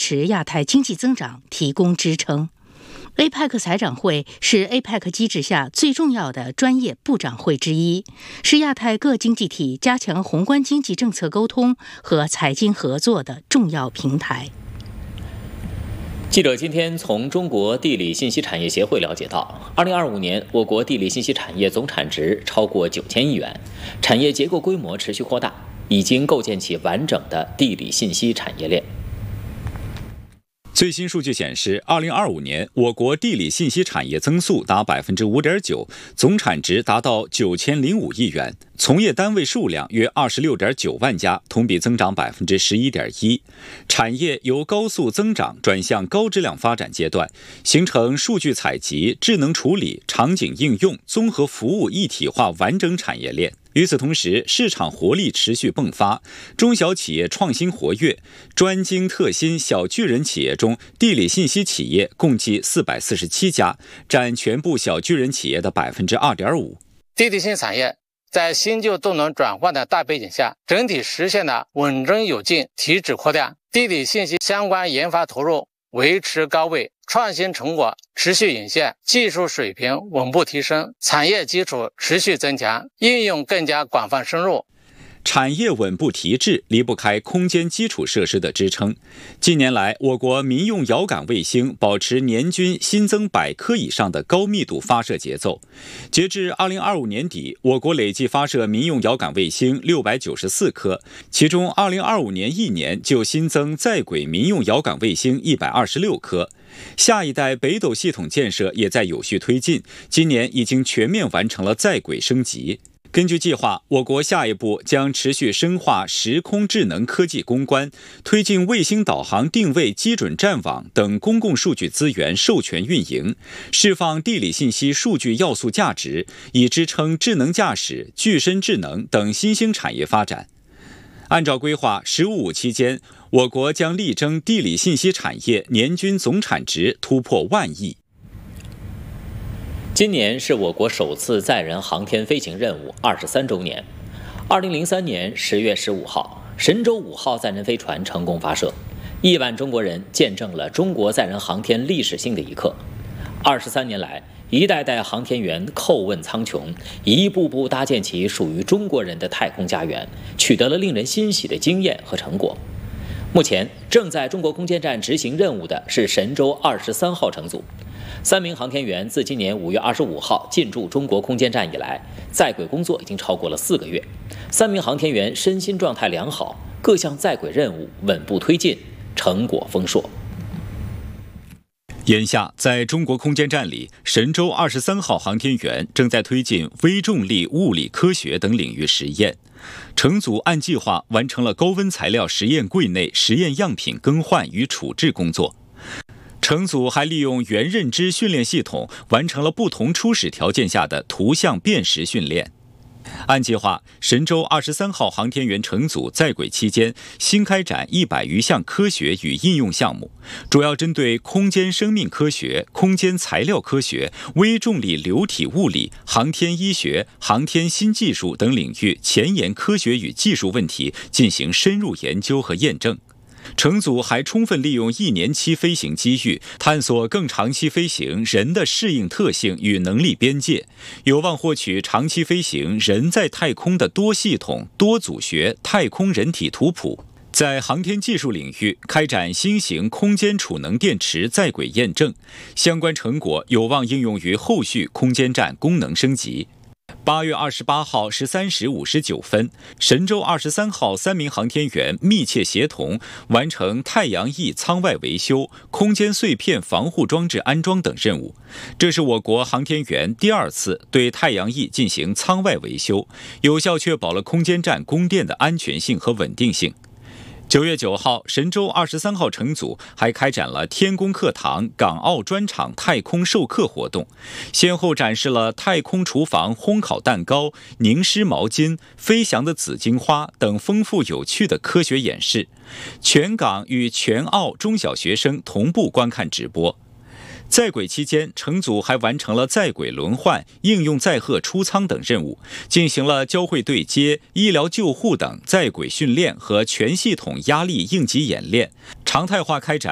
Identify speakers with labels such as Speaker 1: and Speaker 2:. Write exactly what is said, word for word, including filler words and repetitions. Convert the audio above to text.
Speaker 1: 持亚太经济增长提供支撑。A P E C 财长会是 A P E C 机制下最重要的专业部长会之一，是亚太各经济体加强宏观经济政策沟通和财经合作的重要平台。
Speaker 2: 记者今天从中国地理信息产业协会了解到，二零二五年我国地理信息产业总产值超过九千亿元，产业结构规模持续扩大，已经构建起完整的地理信息产业链。
Speaker 3: 最新数据显示，二零二五年我国地理信息产业增速达百分之五点九，总产值达到九千零五亿元，从业单位数量约二十六点九万家，同比增长百分之十一点一。产业由高速增长转向高质量发展阶段，形成数据采集、智能处理、场景应用、综合服务一体化完整产业链。与此同时，市场活力持续迸发，中小企业创新活跃，专精特新小巨人企业中，地理信息企业共计四百四十七家，占全部小巨人企业的百分之二点五。
Speaker 4: 地理信息产业在新旧动能转换的大背景下，整体实现了稳中有进、提质扩量，地理信息相关研发投入维持高位，创新成果持续涌现，技术水平稳步提升，产业基础持续增强，应用更加广泛深入。
Speaker 3: 产业稳步提质离不开空间基础设施的支撑。近年来，我国民用遥感卫星保持年均新增百颗以上的高密度发射节奏。截至二零二五年底，我国累计发射民用遥感卫星六百九十四颗，其中二零二五年一年就新增在轨民用遥感卫星一百二十六颗。下一代北斗系统建设也在有序推进，今年已经全面完成了在轨升级。根据计划，我国下一步将持续深化时空智能科技攻关，推进卫星导航定位基准站网等公共数据资源授权运营，释放地理信息数据要素价值，以支撑智能驾驶、具身智能等新兴产业发展。按照规划，十五五期间，我国将力争地理信息产业年均总产值突破万亿。
Speaker 2: 今年是我国首次载人航天飞行任务二十三周年。二零零三年十月十五号，神舟五号载人飞船成功发射，亿万中国人见证了中国载人航天历史性的一刻。二十三年来，一代代航天员叩问苍穹，一步步搭建起属于中国人的太空家园，取得了令人欣喜的经验和成果。目前正在中国空间站执行任务的是神舟二十三号乘组。三名航天员自今年五月二十五号进驻中国空间站以来，在轨工作已经超过了四个月。三名航天员身心状态良好，各项在轨任务稳步推进，成果丰硕。
Speaker 3: 眼下，在中国空间站里，神舟二十三号航天员正在推进微重力、物理科学等领域实验。乘组按计划完成了高温材料实验柜内实验样品更换与处置工作。乘组还利用元认知训练系统完成了不同初始条件下的图像辨识训练。按计划，神舟二十三号航天员乘组在轨期间，新开展一百余项科学与应用项目，主要针对空间生命科学、空间材料科学、微重力流体物理、航天医学、航天新技术等领域前沿科学与技术问题进行深入研究和验证。乘组还充分利用一年期飞行机遇，探索更长期飞行人的适应特性与能力边界，有望获取长期飞行人在太空的多系统、多组学太空人体图谱。在航天技术领域开展新型空间储能电池在轨验证，相关成果有望应用于后续空间站功能升级。八月二十八号十三时五十九分，神舟二十三号三名航天员密切协同完成太阳翼舱外维修、空间碎片防护装置安装等任务。这是我国航天员第二次对太阳翼进行舱外维修，有效确保了空间站供电的安全性和稳定性。九月九号，神舟二十三号乘组还开展了天宫课堂港澳专场太空授课活动，先后展示了太空厨房烘烤蛋糕、凝湿毛巾、飞翔的紫荆花等丰富有趣的科学演示，全港与全澳中小学生同步观看直播。在轨期间，乘组还完成了在轨轮换、应用载荷出舱等任务，进行了交会对接、医疗救护等在轨训练和全系统压力应急演练，常态化开展